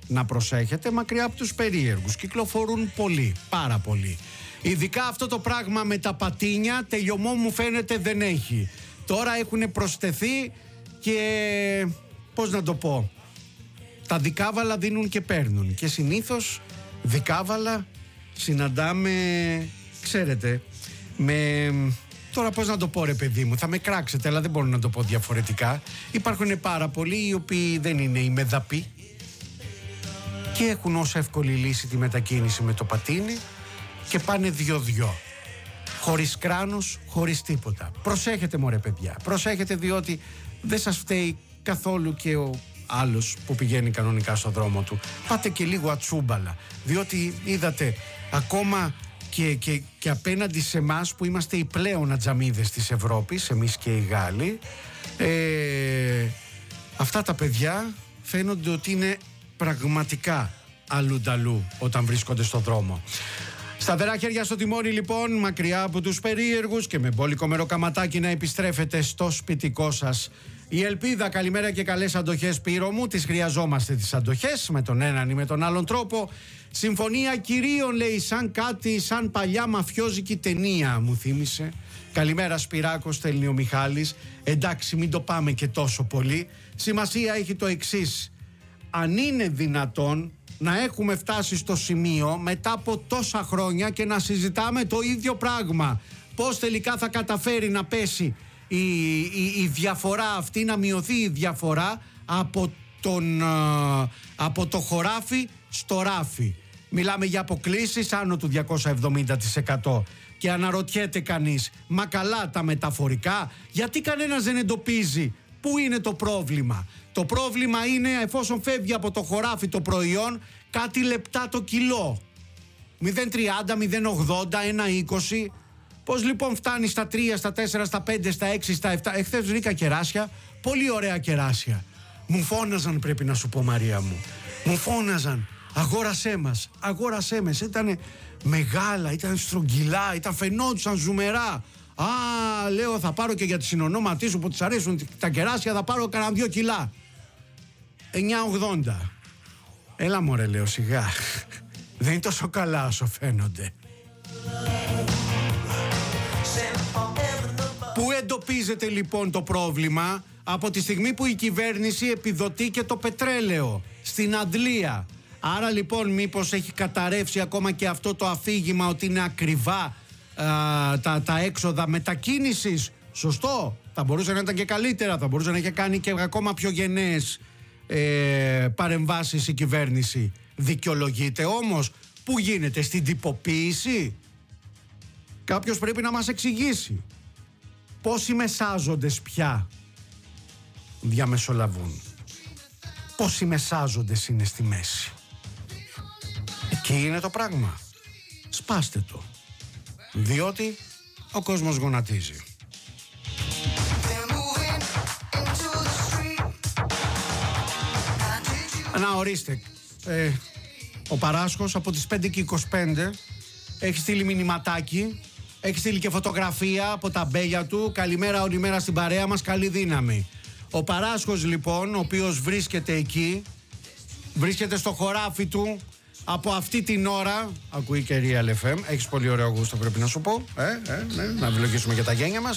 να προσέχετε μακριά από τους περίεργους. Κυκλοφορούν πολλοί, πάρα πολλοί. Ειδικά αυτό το πράγμα με τα πατίνια τελειωμό μου φαίνεται δεν έχει. Τώρα έχουν προσθεθεί και πώς να το πω, τα δικάβαλα δίνουν και παίρνουν και συνήθως δικάβαλα συναντάμε, ξέρετε, με... Τώρα πώς να το πω ρε παιδί μου, θα με κράξετε αλλά δεν μπορώ να το πω διαφορετικά. Υπάρχουν πάρα πολλοί οι οποίοι δεν είναι οι μεδαποί και έχουν ως εύκολη λύση τη μετακίνηση με το πατίνι και πάνε δυο-δυο, χωρίς κράνος, χωρίς τίποτα. Προσέχετε μωρέ παιδιά, προσέχετε, διότι δεν σας φταίει καθόλου και ο άλλος που πηγαίνει κανονικά στο δρόμο του. Πάτε και λίγο ατσούμπαλα, διότι είδατε ακόμα και απέναντι σε εμάς που είμαστε οι πλέον ατζαμίδες της Ευρώπης, εμείς και οι Γάλλοι, αυτά τα παιδιά φαίνονται ότι είναι πραγματικά αλλούνταλού όταν βρίσκονται στο δρόμο. Σταθερά χέρια στο τιμόνι λοιπόν, μακριά από τους περίεργους και με μπόλικο μεροκαματάκι να επιστρέφετε στο σπιτικό σας. Η ελπίδα, καλημέρα και καλές αντοχές Πύρο μου, τις χρειαζόμαστε τις αντοχές με τον έναν ή με τον άλλον τρόπο. Συμφωνία κυρίων λέει, σαν κάτι, σαν παλιά μαφιόζικη ταινία μου θύμισε. Καλημέρα Σπυράκος, στέλνει ο Μιχάλης. Εντάξει, μην το πάμε και τόσο πολύ. Σημασία έχει το εξής. Αν είναι δυνατόν να έχουμε φτάσει στο σημείο μετά από τόσα χρόνια και να συζητάμε το ίδιο πράγμα, πώς τελικά θα καταφέρει να πέσει η διαφορά αυτή, να μειωθεί η διαφορά από το χωράφι στο ράφι. Μιλάμε για αποκλήσεις άνω του 270%. Και αναρωτιέται κανείς, μα καλά τα μεταφορικά, γιατί κανένας δεν εντοπίζει πού είναι το πρόβλημα. Το πρόβλημα είναι εφόσον φεύγει από το χωράφι το προϊόν κάτι λεπτά το κιλό. 0,30, 0,80, 1,20. Πώς λοιπόν φτάνει στα 3, στα 4, στα 5, στα 6, στα 7. Εχθές βρήκα κεράσια, πολύ ωραία κεράσια. Μου φώναζαν, πρέπει να σου πω Μαρία μου. Μου φώναζαν, αγόρασέ μας, αγόρασέ μας. Ήτανε μεγάλα, ήταν στρογγυλά, φαινόντουσαν ζουμερά. Α, λέω θα πάρω και για τη συνονόματή σου που της αρέσουν τα κεράσια, θα πάρω κανένα 2 κιλά. 9,80. Έλα μωρέ, λέω, σιγά. Δεν είναι τόσο καλά όσο φαίνονται. Πού εντοπίζεται λοιπόν το πρόβλημα? Από τη στιγμή που η κυβέρνηση επιδοτεί και το πετρέλαιο στην αντλία. Άρα λοιπόν μήπως έχει καταρρεύσει ακόμα και αυτό το αφήγημα ότι είναι ακριβά τα έξοδα μετακίνησης? Σωστό, θα μπορούσε να ήταν και καλύτερα, θα μπορούσε να είχε κάνει και ακόμα πιο γενναίες παρεμβάσεις η κυβέρνηση. Δικαιολογείται όμως? Πού γίνεται? Στην τυποποίηση? Κάποιος πρέπει να μας εξηγήσει πόσοι μεσάζοντες πια διαμεσολαβούν, πόσοι μεσάζοντες είναι στη μέση. Εκεί είναι το πράγμα. Σπάστε το, διότι ο κόσμος γονατίζει. Να ορίστε, ο Παράσχος από τις 5:25 έχει στείλει μηνυματάκι, έχει στείλει και φωτογραφία από τα μπέλια του. Καλημέρα όλη μέρα στην παρέα μας, καλή δύναμη. Ο Παράσχος λοιπόν, ο οποίος βρίσκεται εκεί, βρίσκεται στο χωράφι του από αυτή την ώρα. Ακούει και Real FM, έχεις πολύ ωραίο γούστο πρέπει να σου πω, ναι, να ευλογήσουμε και τα γένια μας.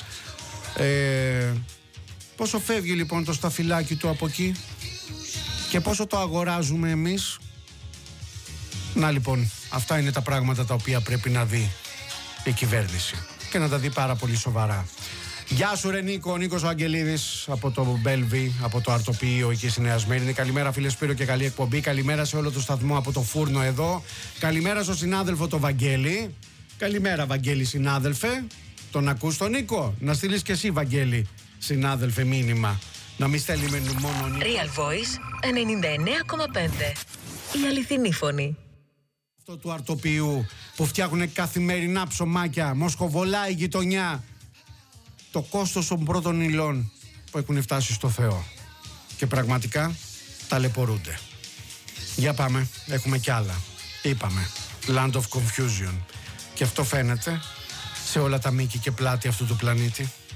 Πόσο φεύγει λοιπόν το σταφυλάκι του από εκεί και πόσο το αγοράζουμε εμείς? Να λοιπόν, αυτά είναι τα πράγματα τα οποία πρέπει να δει η κυβέρνηση και να τα δει πάρα πολύ σοβαρά. Γεια σου ρε Νίκο, ο Νίκος ο Αγγελίδης από το Μπέλβι, από το Αρτοπείο εκεί στη Νέα Σμύρνη. Καλημέρα φίλε Σπύρο και καλή εκπομπή. Καλημέρα σε όλο το σταθμό από το Φούρνο εδώ. Καλημέρα στο συνάδελφο το Βαγγέλη. Καλημέρα Βαγγέλη συνάδελφε. Τον ακούς τον Νίκο? Να στείλεις και εσύ Βαγγέλη συνάδελφε μήνυμα. Να μην στέλνει με μόνο Νίκο. Real Voice 99,5. Η αληθινή φωνή. Αυτό του Αρτοπείου που φτιάχνουν καθημερινά ψωμάκια, μοσχοβολά η γειτονιά. Το κόστος των πρώτων υλών που έχουν φτάσει στο Θεό και πραγματικά ταλαιπωρούνται. Για πάμε, έχουμε κι άλλα. Είπαμε, Land of Confusion. Και αυτό φαίνεται σε όλα τα μήκη και πλάτη αυτού του πλανήτη.